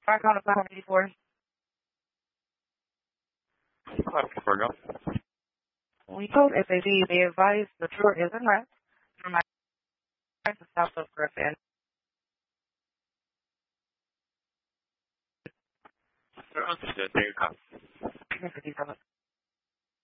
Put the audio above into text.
Fire call to 584. Virgo. We told SAD they advised the tour is in left from my to south of Griffin. Understood. There you go. Thank you.